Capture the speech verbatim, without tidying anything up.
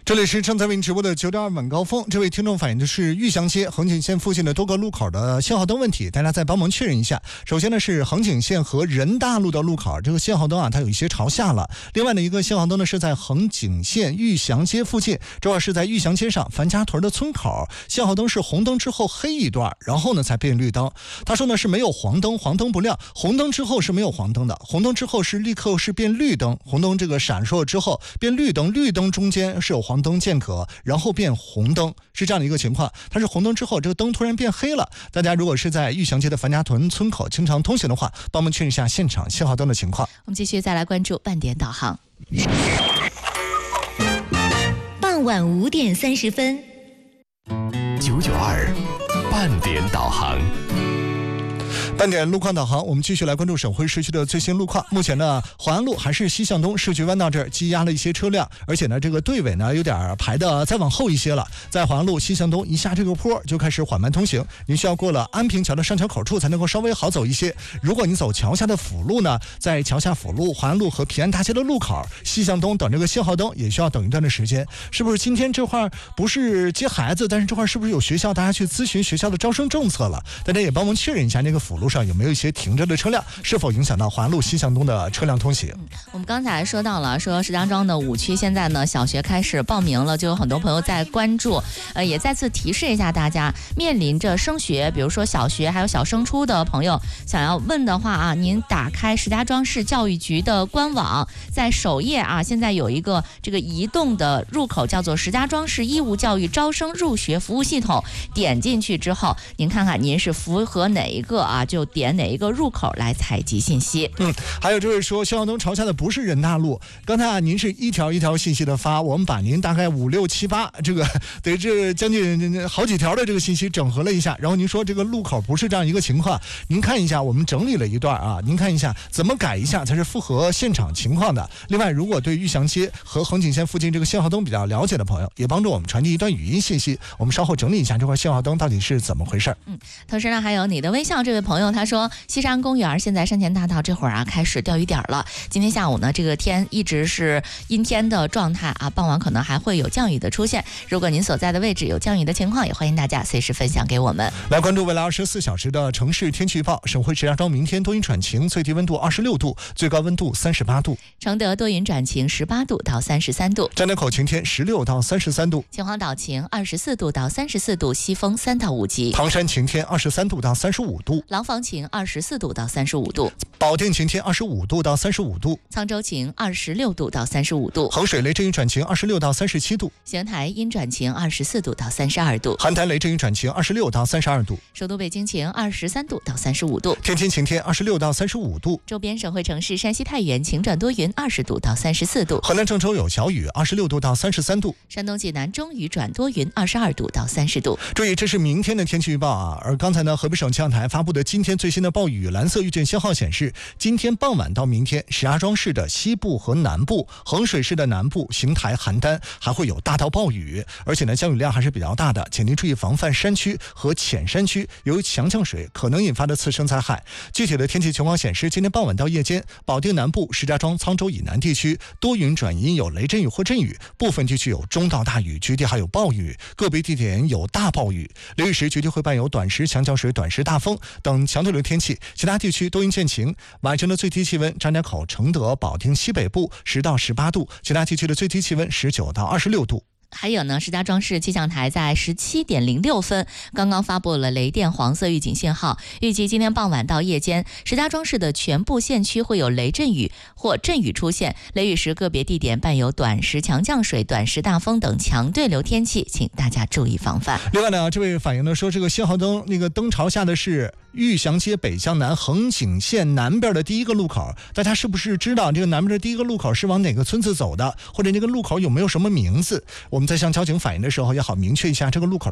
这里是正在为您直播的九点二晚高峰。这位听众反映的是玉祥街横井线附近的多个路口的信号灯问题，大家再帮忙确认一下。首先呢是横井线和人大路的路口，这个信号灯啊它有一些朝下了。另外的一个信号灯呢是在横井线玉祥街附近，这会儿是在玉祥街上樊家屯的村口，信号灯是红灯之后黑一段，然后呢才变绿灯。他说呢是没有黄灯，黄灯不亮，红灯之后是没有黄灯的，红灯之后是立刻是变绿灯，红灯这个闪烁之后变绿灯，绿灯中间是有黄灯间隔，然后变红灯，是这样的一个情况。它是红灯之后这个灯突然变黑了。大家如果是在玉祥街的樊家屯村口经常通行的话，帮我们确认一下现场信号灯的情况。 我们继续再来关注半点导航。 傍晚五点三十分， 九九二半点导航。 半点路况导航，我们继续来关注省会市区的最新路况。目前呢，淮安路还是西向东市局弯道这儿积压了一些车辆，而且呢，这个队尾呢有点排的再往后一些了。在淮安路西向东一下这个坡就开始缓慢通行，您需要过了安平桥的上桥口处才能够稍微好走一些。如果你走桥下的辅路呢，在桥下辅路、淮安路和平安大街的路口西向东等这个信号灯也需要等一段的时间。是不是今天这块不是接孩子，但是这块是不是有学校，大家去咨询学校的招生政策了？大家也帮忙确认一下那个辅路路上有没有一些停着的车辆，是否影响到淮安路西向东的车辆通行？ 嗯、我们刚才说到了，说石家庄的五区现在呢，小学开始报名了，就有很多朋友在关注。呃，也再次提示一下大家，面临着升学，比如说小学还有小升初的朋友，想要问的话啊，您打开石家庄市教育局的官网，在首页啊，现在有一个这个移动的入口，叫做石家庄市义务教育招生入学服务系统。点进去之后，您看看您是符合哪一个啊？就点哪一个入口来采集信息。 嗯，还有就是说，信号灯朝下的不是人大路。刚才啊，您是一条一条信息的发，我们把您大概五六七八这个得这将近好几条的这个信息整合了一下，然后您说这个路口不是这样一个情况，您看一下，我们整理了一段啊，您看一下怎么改一下才是符合现场情况的。另外，如果对玉祥街和横井线附近这个信号灯比较了解的朋友，也帮助我们传递一段语音信息，我们稍后整理一下这块信号灯到底是怎么回事。 嗯，同时呢，还有你的微笑这位朋友，他说西山公园现在山前大道这会儿啊开始钓鱼点了。今天下午呢，这个天一直是阴天的状态啊，傍晚可能还会有降雨的出现。如果您所在的位置有降雨的情况，也欢迎大家随时分享给我们。 来关注未来二十四小时的城市天气预报。省会石家庄明天多云转晴，最低温度二十六度，最高温度三十八度。 承德多云转晴，十八度到三十三度。 张家口晴天，十六到三十三度。 秦皇岛晴，二十四度到三十四度，西风三到五级。 唐山晴天，二十三度到三十五度。 廊坊晴，二十四度到三十五度。 保定晴天，二十五度到三十五度。 沧州晴，二十六度到三十五度。 衡水雷阵雨转晴，二十六到三十七度。 邢台阴转晴，二十四度到三十二度。 邯郸雷阵雨转晴，二十六到三十二度。 首都北京晴，二十三度到三十五度。 天津晴天，二十六到三十五度。 周边省会城市山西太原晴转多云，二十度到三十四度。 河南郑州有小雨，二十六度到三十三度。 山东济南中雨转多云，二十二度到三十度。 注意，这是明天的天气预报啊。而刚才呢，河北省气象台发布的今天最新的暴雨蓝色预警信号显示，今天傍晚到明天，石家庄市的西部和南部、衡水市的南部、邢台、邯郸还会有大到暴雨，而且呢，降雨量还是比较大的，请您注意防范山区和浅山区由强降水可能引发的次生灾害。具体的天气情况显示，今天傍晚到夜间，保定南部、石家庄、沧州以南地区多云转阴，有雷阵雨或阵雨，部分地区有中到大雨，局地还有暴雨，个别地点有大暴雨。雷雨时局地会伴有短时强降水、短时大风等强对流天气，其他地区多云见晴。晚上的最低气温，张家口、承德、保定西北部十到十八度，其他地区的最低气温十九到二十六度。 还有呢，石家庄市气象台在十七点零六分刚刚发布了雷电黄色预警信号，预计今天傍晚到夜间，石家庄市的全部县区会有雷阵雨或阵雨出现，雷雨时个别地点伴有短时强降水、短时大风等强对流天气，请大家注意防范。 另外呢，这位反映呢说，这个信号灯那个灯朝下的是玉祥街北向南横井线南边的第一个路口，大家是不是知道这个南边的第一个路口是往哪个村子走的，或者那个路口有没有什么名字？我们在向交警反映的时候也好明确一下这个路口的